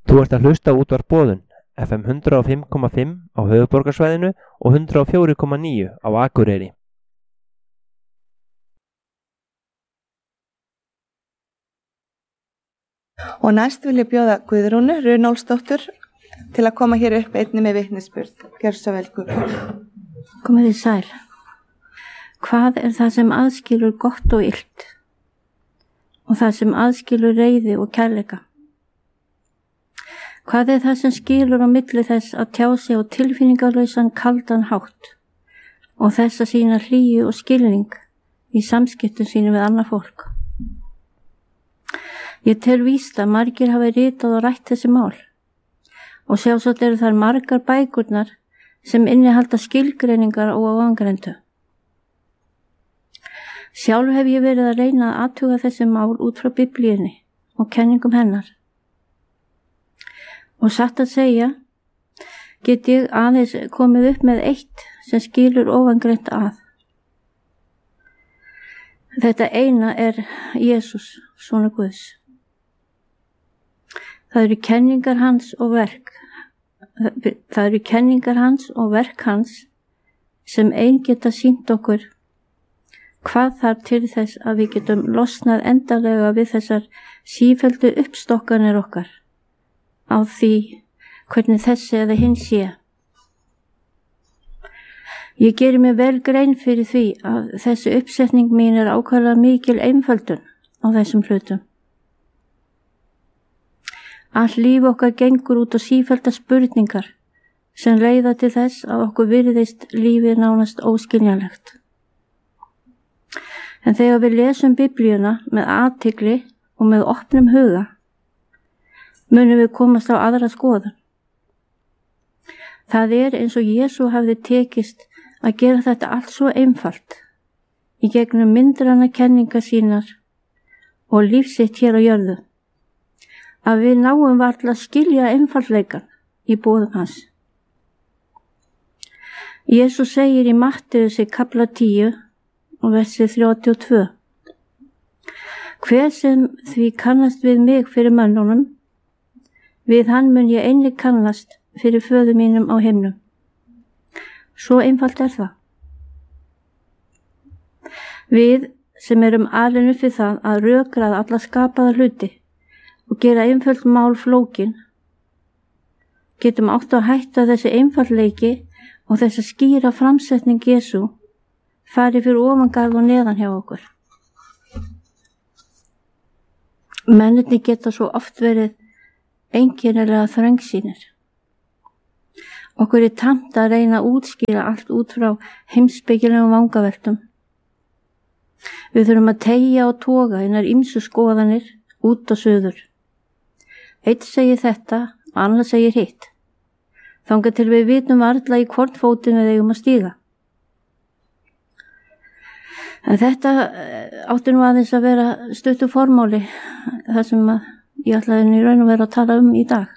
Þú ert að hlusta á Útvarp Boðun, FM 105,5 á höfuðborgarsvæðinu og 104,9 á Akureyri. Og næst vil ég bjóða Guðrúnu Runólfsdóttur til að koma hér upp einni með vitnisburð. Gjörðu svo vel, Guðrún. Komið þið sæl. Hvað er það sem aðskilur gott og illt? Og það sem aðskilur reiði og kærleika? Hvað er það sem skilur á milli þess að tjá sig á tilfinningarlausan kaldan hátt og þess að sýna hlýju og skilning í samskiptum sínum við annað fólk? Ég tel víst að margir hafi ritað og rætt þessi mál og sjálfsagt eru þar margar bækurnar sem innihalda skilgreiningar og áangrendu. Sjálf hef ég verið að reyna að athuga þessi mál út frá Biblíunni og kenningum hennar. Og satt að segja, get ég aðeins komið upp með eitt sem skilur óangreint að. Þetta eina er Jesús, sonur Guðs. Það eru kenningar hans og verk hans sem ein geta sýnt okkur hvað þarf til þess að við getum losnað endanlega við þessar sífelldu uppstokkanir okkar á því hvernig þessi eða hinn sé. Ég geri mér vel grein fyrir því að þessi uppsetning mín er ákaflega mikil einföldun á þessum hlutum. Allt líf okkar gengur út á sífellda spurningar sem leiða til þess að okkur virðist lífið nánast óskiljanlegt. En þegar við lesum Biblíuna með athygli og með opnum huga, munum við komast á aðra skoðun. Það er eins og Jesú hafði tekist að gera þetta allt svo einfalt í gegnum myndræna kenningar sínar og lífsitt hér á jörðu, að við náum varla að skilja einfaldleikan í boðum hans. Jesú segir í Mattheussi kafla 10 og versi 32: Hver sem því kannast við mig fyrir mönnunum, við hann mun ég einnig kannast fyrir föður mínum á himnum. Svo einfalt er það. Við sem erum alin upp við það að rökraða alla skapaða hluti og gera einföld mál flókin, getum átt að hætta þessi einfaldleiki og þess að skýra framsetning Jesú fari fyrir ofangarð og neðan hjá okkur. Mennirnir geta svo oft verið einkennilega þröngsýnir. Okkur er tamt að reyna að útskýra allt út frá heimspekilegum vangaveltum. Við þurfum að teygja og toga hinar ýmsu skoðanir út og suður. Einn segir þetta og annar segir hitt. Þangað til við vitum varla í hvorn fótinn við eigum að stíga. En þetta átti nú aðeins að vera stuttu formáli, það sem ég ætlaði í raun og vera að tala um í dag.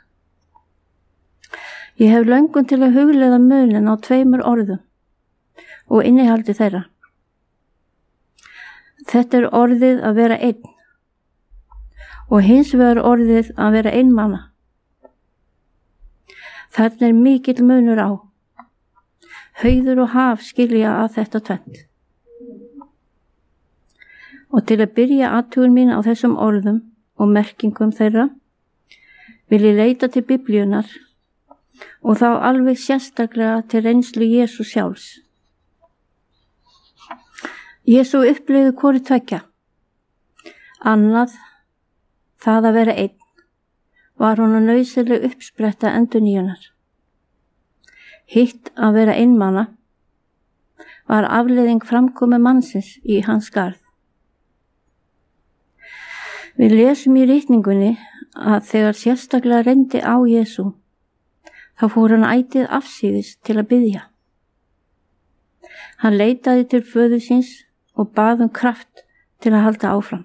Ég hef löngun til að hugleiða muninn á 2 orðum og innihaldi þeirra. Þetta er orðið að vera einn og hins vegar orðið að vera einmana. Þarna er mikill munur á. Hauður og haf skilja að þetta tvennt. Og til að byrja athugun mín á þessum orðum og merkingum þeirra vil ég leita til Biblíunar og þá alveg sérstaklega til reynslu Jesú sjálfs. Jesú upplifði hvoru tveggja. Annað, það að vera einn, var honum nauðsynleg uppspretta endurnýjunar. Hitt að vera einmana var afleiðing framkomu mannsins í hans garð. Við lesum í ritningunni að þegar sérstaklega reyndi á Jesú, þá fór hann ætið afsíðis til að biðja. Hann leitaði til föður síns og bað kraft til að halda áfram.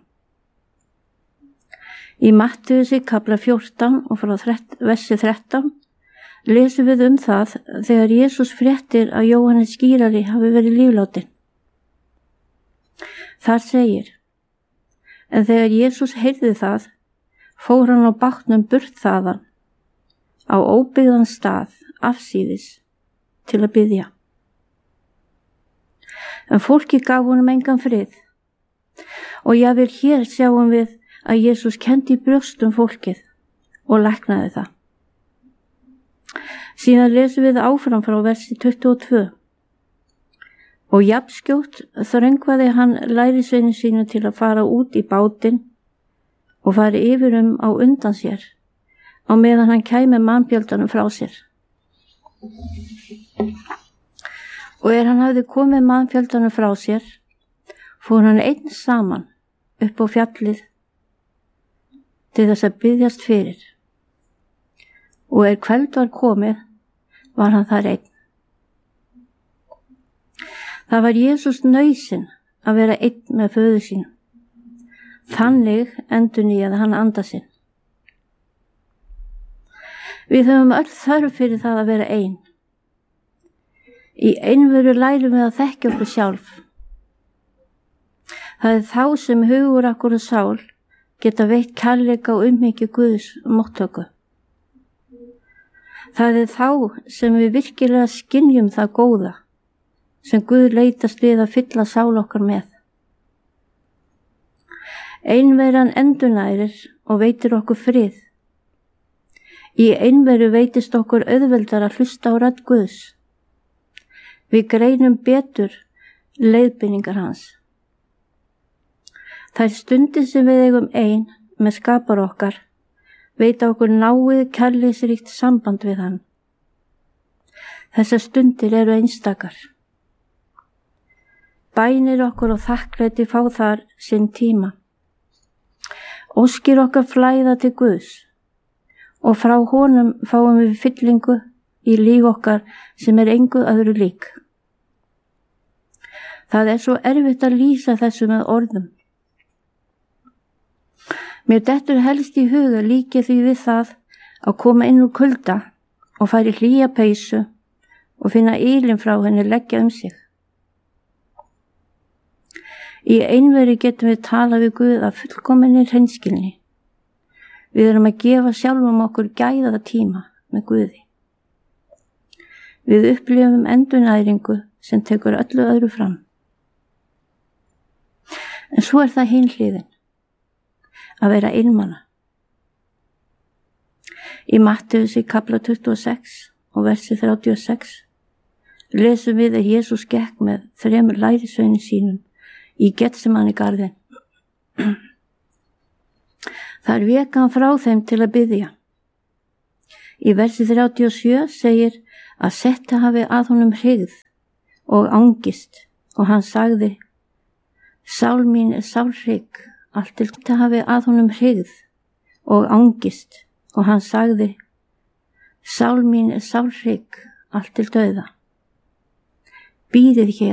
Í Mattheussi kafla 14 og frá versi 13 lesum við það þegar Jesús fréttir að Jóhannes skírari hafi verið líflátin. Þar segir: En þegar Jesús heyrði það, fór hann á bátnum burt þaðan á óbyggðan stað afsíðis til að biðja. En fólki gaf honum engan frið og jafnvel hér sjáum við að Jesús kenndi í brjóstum fólkið og læknaði það. Síðan lesum við áfram frá versi 22. Og jafnskjótt þröngvaði hann lærisveini sínu til að fara út í bátinn og fari yfir á undan sér á meðan hann kæmi mannfjöldanum frá sér. Og hann hafði komið mannfjöldanum frá sér, fór hann einn saman upp á fjallið til þess að biðjast fyrir. Og kvöld var komið, var hann þar einn. Það var Jesús nauðsyn að vera einn með föður sínum. Þannig endurnýjaði hann anda sinn. Við höfum öll þörf fyrir það að vera einn. Í einveru lærum við að þekkja okkur sjálf. Það þá sem hugur okkur og sál geta veitt kærleika og umhyggju Guðs móttöku. Það þá sem við virkilega skynjum það góða sem Guð leitast við að fylla sál okkar með. Einveran endurnærir og veitir okkur frið. Í einveru veitist okkur auðveldar að hlusta á rödd Guðs. Við greinum betur leiðbeiningar hans. Þær stundir sem við eigum ein með skapar okkar veita okkur náið kærleiksríkt samband við hann. Þessar stundir eru einstakar. Bænir okkur og þakklæti fá þar sinn tíma. Óskir okkar flæða til Guðs og frá honum fáum við fyllingu í líf okkar sem engu öðru lík. Það svo erfitt að lýsa þessu með orðum. Mér dettur helst í huga líkið því við það að koma inn úr kulda og fara í hlýja peysu og finna ylinn frá henni leggja sig. Í einveru getum við talað við Guð af fullkominni hreinskilni. Við erum að gefa sjálfum okkur gæðaða tíma með Guði. Við upplifum endurnæringu sem tekur öllu öðru fram. En svo það hin hliðin, að vera einmana. Í Mattheus í kapla 26 og versi 36 lesum við að Jesús gekk með 3 lærisveinum sínum í Getsemani garðin. Þar vék hann frá þeim til að biðja. Í versi 37 segir að setta hafi að honum hryggð og angist og hann sagði: Sál mín sálhrygg, allt til þetta hafi að honum hryggð og angist og hann sagði: Sál mín sálhrygg, allt til dauða. Bíðið hér